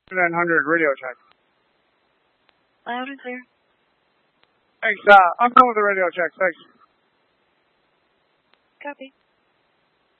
900 radio check. Loud and clear. Thanks. I'm done with the radio check. Thanks. Copy.